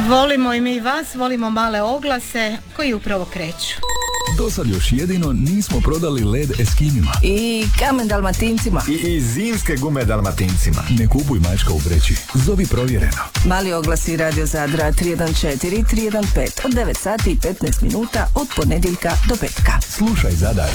Volimo i mi vas, volimo male oglase koji upravo kreću. Do sad još jedino nismo prodali led Eskimima. I kamen Dalmatincima. I zimske gume Dalmatincima. Ne kupuj mačka u vreći. Zovi provjereno. Mali oglasi Radio Zadra 314 315 od 9 sati i 15 minuta od ponedjeljka do petka. Slušaj Zadar.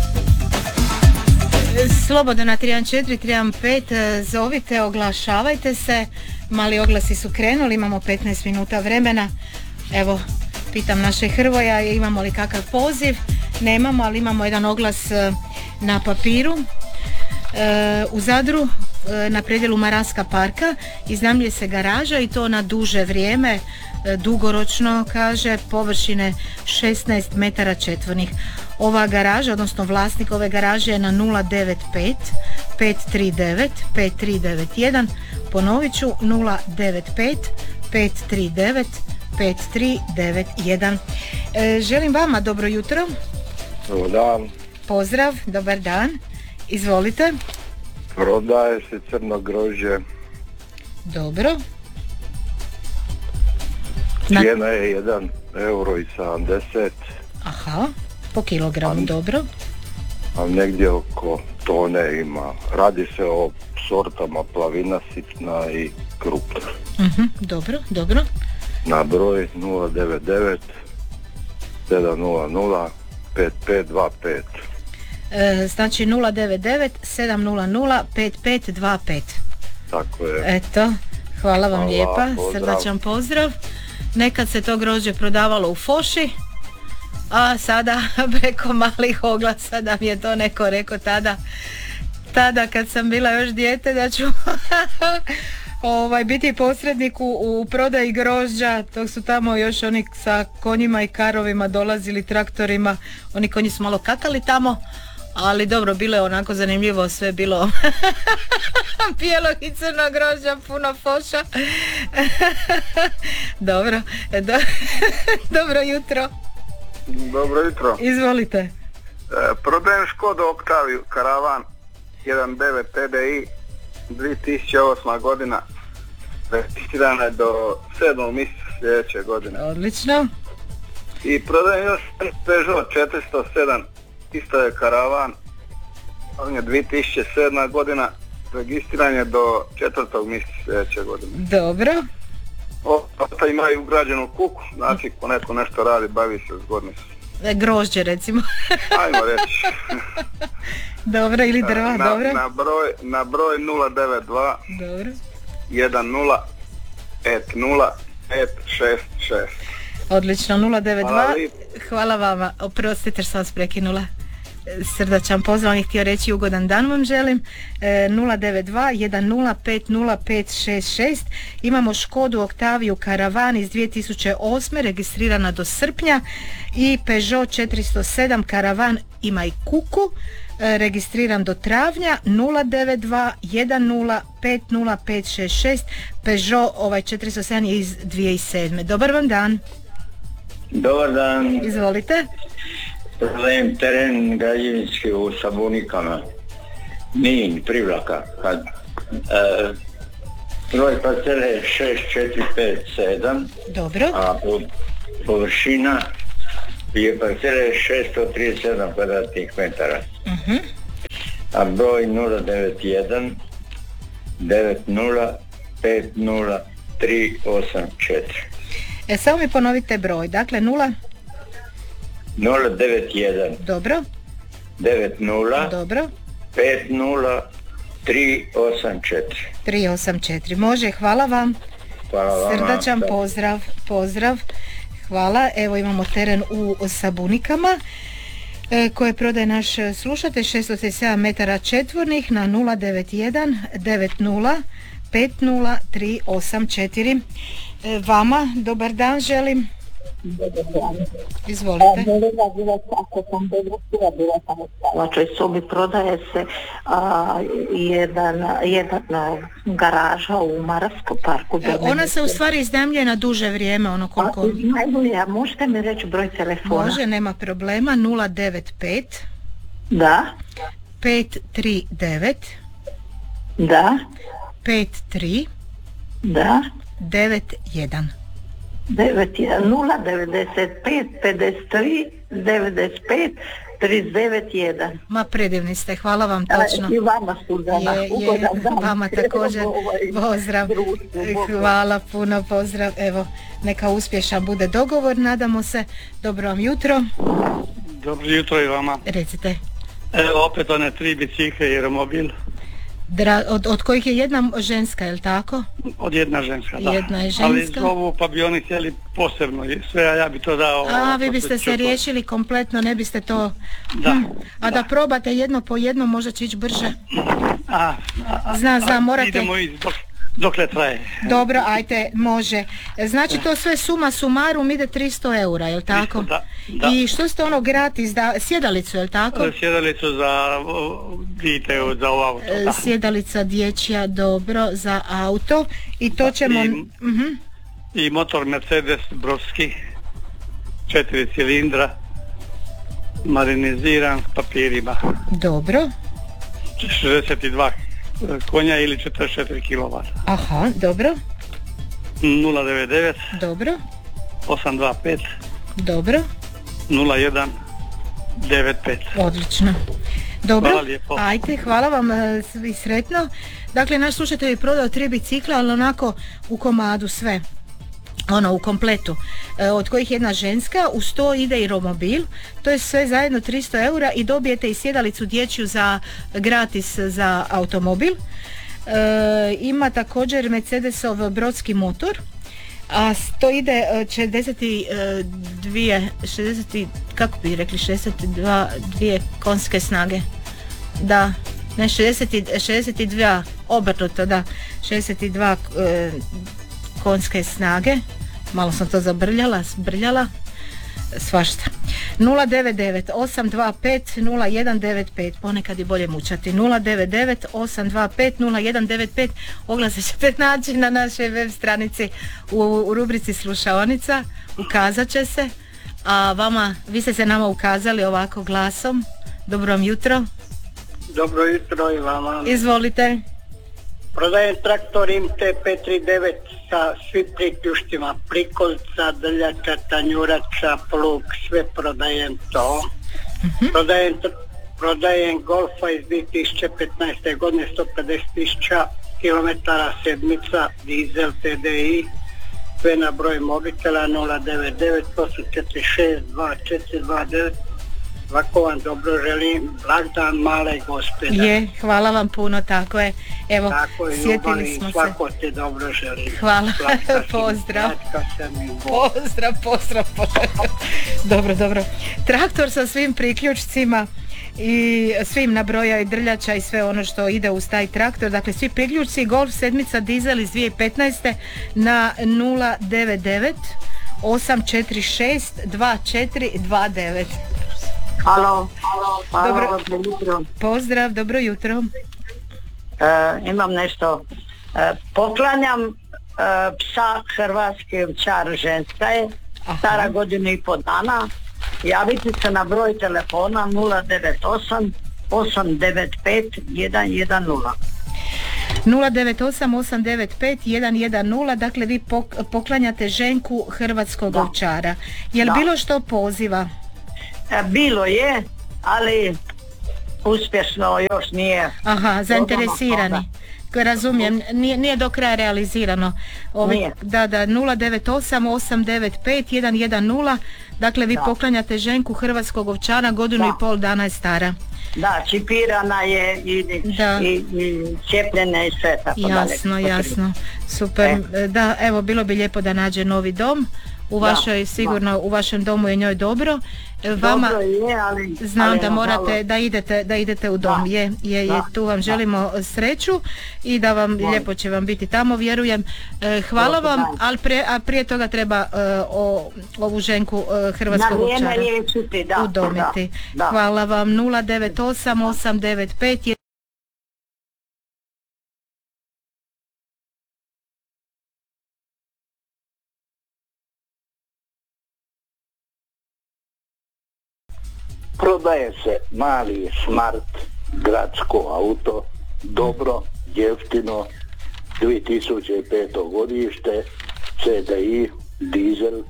Slobodno na 314 315 zovite, oglašavajte se. Mali oglasi su krenuli, imamo 15 minuta vremena. Evo, pitam naše Hrvoja imamo li kakav poziv. Nemamo, ali imamo jedan oglas na papiru. U Zadru na predjelu Maraska parka iznajmljuje se garaža i to na duže vrijeme, dugoročno, kaže, površine 16 metara četvornih. Ova garaža, odnosno vlasnik ove garaže je na 095 539 5391. Ponovit ću, 095 539 5391. Želim vama dobro jutro. Dobar dan. Pozdrav, dobar dan. Izvolite. Prodaje se crno grožđe. Dobro. Cijena je 1,70 €. Aha, po kilogramu, dobro. A negdje oko tone ima. Radi se o sortama plavina, sitna i krupna. Dobro, dobro. Na broj 099 700 5525. Znači 099 700 5525. Tako je. Eto, hvala vam lijepa, pozdrav. Srdačan pozdrav. Nekad se to grožđe prodavalo u Foši, a sada preko malih oglasa, da mi je to neko rekao tada kad sam bila još dijete, da ću biti posrednik u prodaji grožđa, dok su tamo još oni sa konjima i karovima dolazili, traktorima, oni konji su malo kakali tamo, ali dobro, bilo je onako zanimljivo, sve bilo bijelog i crnog grožđa, puno foša. Dobro, dobro jutro. Dobro jutro. Izvolite. Prodajem Škodu Oktaviju Karavan 1.9 TDI 2008. godina, registrirana je do 7. mjeseca sljedeće godine. Odlično. I prodajem još Peugeot 407, isto je Karavan, on je 2007. godina, registriran je do 4. mjeseca sljedeće godine. Dobro. Ota imaju ugrađenu kuku, znači ko neko nešto radi, bavi se, zgodni su. Grožđe recimo. Ajmo reći. Dobro, ili drva, dobro. Na broj 092 dobro 10 50 566. Odlično, 092. Hvala vama, oprostite što sam vas prekinula. Srdačan pozdrav, on htio reći ugodan dan vam želim. 092 10 50 566. Imamo Škodu Oktaviju Karavan iz 2008. registrirana do srpnja i Peugeot 407 Karavan ima i kuku, registriran do travnja. 092 10 50 566. Peugeot 407 je iz 2007. Dobar vam dan. Dobar dan. Izvolite. Prodajem teren građevinski u Sabunikama, Nin, Privlaka. Broj parcele je 6457. Dobro. A površina je parcele 637 kvadratnih metara. A broj 091 90 50 384. Samo mi ponovite broj, dakle 091 dobro 90 dobro 50 384. 384. Može, hvala vam. Hvala vama. Srdačan pozdrav. Hvala. Evo imamo teren u Sabunikama koje prodaje naš slušatelj, 637 metara četvornih na 091 90 50 384. Vama dobar dan želim. Izvolite. Ako sam dobro bila sam u spavačoj sobi, prodaje se jedna garaža u Maraskom parku. Ona se u stvari iznajmljuje na duže vrijeme, ono koliko... Najbolje, možete mi reći broj telefona? Može, nema problema, 095 da 539 da 53 da 91. 910 95 53 95 39 Ma predivni ste, hvala vam točno. I vama Suzana, ugodan dan. Vama također, pozdrav, hvala puno, pozdrav, evo, neka uspješan bude dogovor, nadamo se, dobro vam jutro. Dobro jutro i vama. Recite. Evo opet one 3 bicikle i romobil. Od kojih je jedna ženska, je li tako? Od jedna ženska, da. Jedna je ženska. Ali zovu pa bi oni htjeli posebno sve, a ja bi to dao. A vi biste se riješili kompletno, ne biste to... Da. A da probate jedno po jedno, možda će ići brže. Znam, morate... Idemo dokle traje. Dobro, ajte, može. Znači to sve suma sumarum ide 300 eura, je li tako? Da. I što ste ono gratis, sjedalicu, je li tako? Sjedalicu za dite, za auto. Da. Sjedalica dječja, dobro, za auto. I to ćemo... I motor Mercedes brodski, 4 cilindra, mariniziran s papirima. Dobro. 62 konja ili 44 kW. Aha, dobro. 099. Dobro. 825. Dobro. 0195. Odlično. Dobro, hvala lijepo. Ajde, hvala vam i sretno. Dakle, naš slušatelj je prodao 3 bicikla, ali onako u komadu sve. U kompletu, od kojih jedna ženska, uz to ide i romobil, to je sve zajedno 300 eura i dobijete i sjedalicu dječju za gratis za automobil. Ima također Mercedesov brodski motor, a to ide 62 konjske snage. Da, ne 62 obrnuto, da, 62 konjske snage, malo sam to zbrljala, svašta. 099 825 0195, ponekad i bolje mučati. 099 825 0195, oglase ćete naći na našoj web stranici u rubrici slušaonica, ukazat će se, a vama, vi ste se nama ukazali ovako glasom. Dobro vam jutro. Dobro jutro i vama. Izvolite. Prodajem traktor MT539 sa svim priključcima, prikolca, drljača, tanjurača, plug, sve prodajem to. Prodajem Golfa iz 2015. godine, 150.000 km, sedmica, dizel, TDI, sve na broj mobitela 099 846 2429. Ovako vam dobro želim, blagdan male gospoda. Hvala vam puno, tako je. Evo, tako je, sjetili smo se. Svako ti dobro želim. Hvala, pozdrav. Pozdrav. Dobro. Traktor sa svim priključcima i svim nabroja i drljača i sve ono što ide uz taj traktor. Dakle, svi priključci, Golf sedmica dizel iz 2015. na 099 846 2429. Halo, dobro jutro. Pozdrav, dobro jutro. Imam nešto. Poklanjam psa hrvatski ovčar, ženska je, stara 1.5 godina. Javite se na broj telefona 098 895 110. 098 895 110. Dakle, vi poklanjate ženku hrvatskog ovčara. Je li bilo što poziva? Bilo je, ali uspješno još nije. Aha, zainteresirani. Razumijem, nije do kraja realizirano. Nije. Da, 098 895 110. Dakle, vi poklanjate ženku hrvatskog ovčara, 1.5 dana je stara. Da, čipirana je i cijepljena i sve tako dalje. Jasno, super. Da, evo, bilo bi lijepo da nađe novi dom. U vašoj, sigurno u vašem domu je njoj dobro. Vama je, ali znam da morate da idete u dom. Je, tu vam želimo sreću i da vam lijepo će vam biti tamo, vjerujem. Hvala vam, ali prije toga treba ovu ženku hrvatskog ovčara udomiti. Hvala vam. 098 895. Prodaje se mali smart gradsko auto, dobro, jeftino, 2005. godište, CDI, dizel. dizel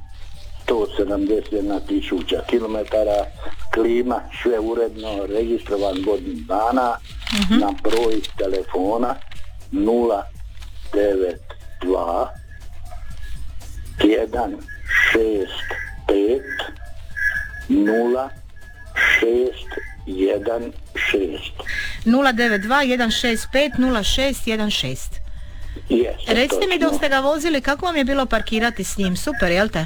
171.000 kilometara, klima, sve uredno, registrovan godinu dana, na broj telefona 092 165 0616. 092-165-0616. Recite mi, dok ste ga vozili, kako vam je bilo parkirati s njim? Super, jel te?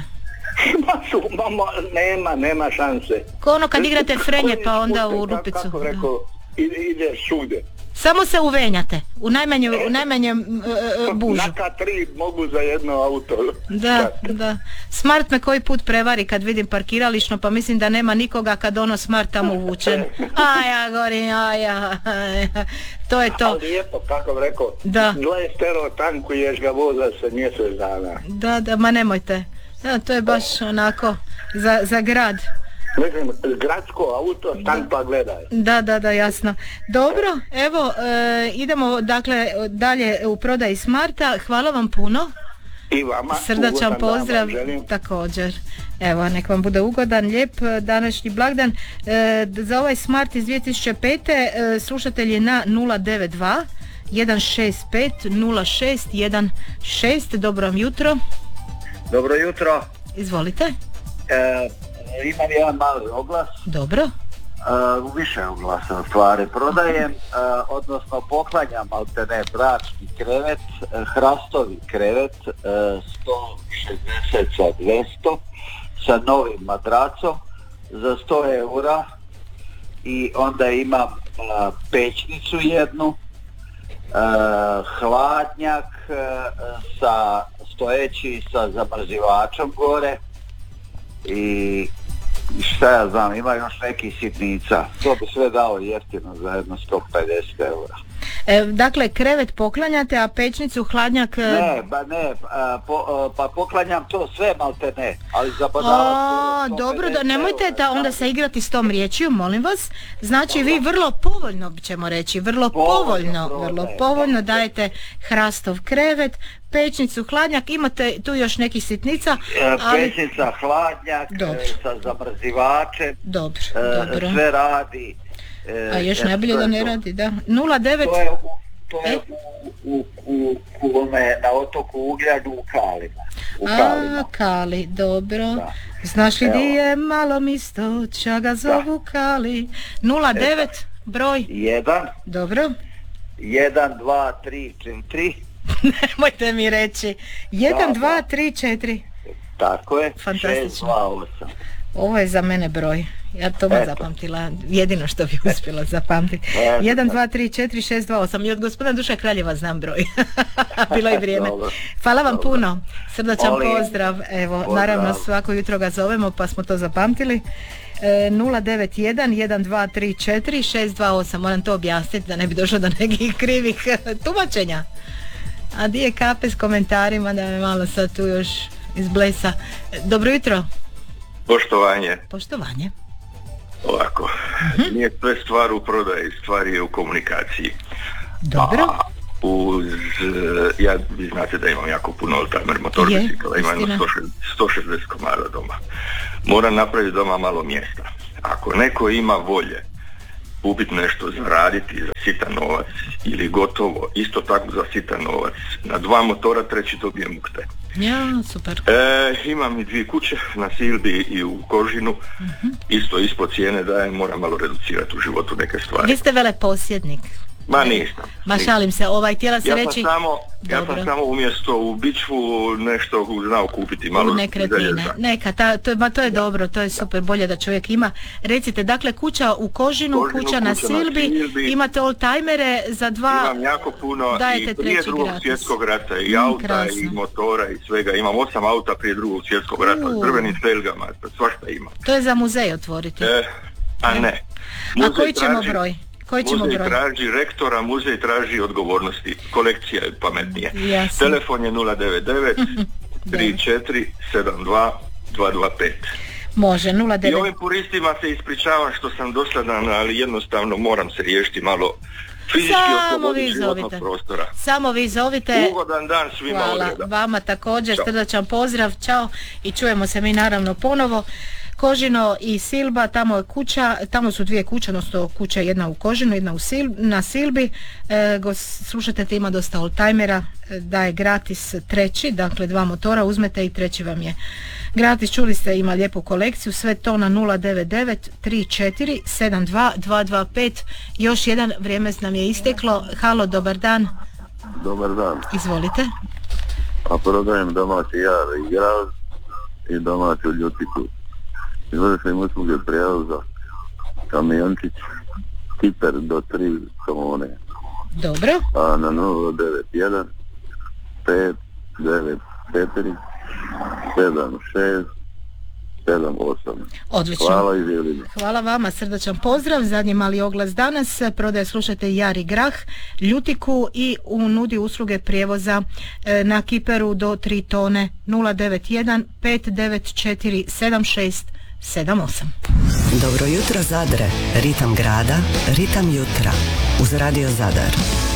Nema šanse. Ko ono kad igrate frenje pa onda u rupicu. Kako rekao, ide svugdje. Samo se uvenjate, u najmanjem bužu. Na K3 mogu za jedno auto. Da. Smart me koji put prevari kad vidim parkirališno, pa mislim da nema nikoga kad ono Smart tamo uvučen. Ja gorim, to je to. Ali lijepo, kako bi rekao, 20 euro tankuješ ga voza se mjesec dana. Da, ma nemojte. To je baš onako za grad. Mislim, gradsko auto, stan pa gledaj. Da, jasno. Dobro, evo, idemo dakle dalje u prodaji Smarta. Hvala vam puno. I vama. Srdačan pozdrav također. Evo, nek vam bude ugodan, lijep današnji blagdan. Za ovaj Smart iz 2005. slušatelj je na 092 165 0616. Dobro vam jutro. Dobro jutro. Izvolite. Imam jedan mali oglas. Dobro. Više oglasa u stvari. Prodajem, odnosno poklanjam alterne bračni krevet, hrastovi krevet, 160 sa 200, sa novim madracom za 100 eura i onda imam pećnicu jednu, hladnjak sa stojeći sa zamrzivačom gore i šta ja znam, ima još nekih sitnica. To bi sve dao jeftino za jedno 150 eura. Dakle, krevet poklanjate, a pećnicu, hladnjak... Pa poklanjam to sve maltene, ali zabadavati... Dobro, nemojte onda se igrati s tom riječju, molim vas. Znači, vi vrlo povoljno, ćemo reći, vrlo povoljno dajete hrastov krevet, pećnicu, hladnjak, imate tu još nekih sitnica, ali... Pećnica, hladnjak, sa zamrzivačem, dobro. Sve radi. A još najbolje da ne radi, da. 09... To je na otoku Ugljanu u Kalima. Kali, dobro. Da. Znaš li di je malo misto, ča ga zovu Kali? 09, broj? 1. Dobro. 1, 2, 3, 4. Nemojte mi reći. 1, 2, 3, 4. Tako je. Fantastično. 6, 2, 8. Ovo je za mene broj. Ja to bi zapamtila. Jedino što bi uspjela zapamtiti. 1, 2, 3, 4, 6, 2, 8. I od gospodina Duša Kraljeva znam broj. Bilo je vrijeme. Hvala vam puno. Srdačan pozdrav. Evo, naravno svako jutro ga zovemo pa smo to zapamtili. 091 1234 628. Moram to objasniti da ne bi došlo do nekih krivih tumačenja. A di je Kape s komentarima da me malo sad tu još izblesa. Dobro jutro. Poštovanje. Ovako, nije sve stvar u prodaji, stvar je u komunikaciji. Dobro. Vi znate da imam jako puno oldtimer motorbicikala, imam 160 komada doma. Moram napraviti doma malo mjesta. Ako neko ima volje kupiti nešto, zaraditi za sitan novac ili gotovo, isto tako za sitan novac, na 2 motora treći dobije mukte. Ja, super. Imam i 2 kuće na Silbi i u Kožinu, isto ispod cijene dajem, moram malo reducirati u životu neke stvari. Vi ste veleposjednik. Ma nisam. Ma šalim se, htjela se reći... Ja sam samo umjesto u Bičvu nešto znao kupiti malo. U nekretnine, to je dobro, to je super, bolje da čovjek ima. Recite, dakle, kuća u Kožinu, kuća na Silbi, imate oldtimere za 2... Imam jako puno i prije drugog svjetskog rata, i auta, i motora, i svega. Imam 8 auta prije drugog svjetskog rata, s drvenim felgama, svašta ima. To je za muzej otvoriti. Ne. A koji ćemo broj? Muzej traži rektora, muzej traži odgovornosti, kolekcija je pametnije. Jasne. Telefon je 099 34 72 225. Može, 09. I ovim puristima se ispričavam što sam dosadan, ali jednostavno moram se riješiti malo fizički osloboditi životnog prostora. Samo vi zovite. Ugodan dan svima. Hvala vama također, čao. Srdačan pozdrav, čao i čujemo se mi naravno ponovo. Kožino i Silba, tamo je kuća, tamo su dvije kuće, odnosno kuća jedna u Kožinu, jedna na Silbi. Slušatelj ima dosta oldtimera, da je gratis treći, dakle 2 motora uzmete i treći vam je gratis. Čuli ste, ima lijepu kolekciju, sve to na 099 34 72 225. Još jedan, vrijeme nam je isteklo. Halo, dobar dan. Dobar dan. Izvolite. A prodajem domaći jar i graz i domaću ljutiku. Izvršim usluge prijevoza, kamiončić, tiper do 3 tone. Dobro. A na 091 594 76 78. Odlično. Hvala i želim. Hvala vama, srdačan pozdrav. Zadnji mali oglas danas. Prodaje, slušajte, jar i grah, ljutiku i nudi usluge prijevoza na kiperu do 3 tone. 091 594 76 78. Dobro jutro Zadre, ritam grada, ritam jutra uz Radio Zadar.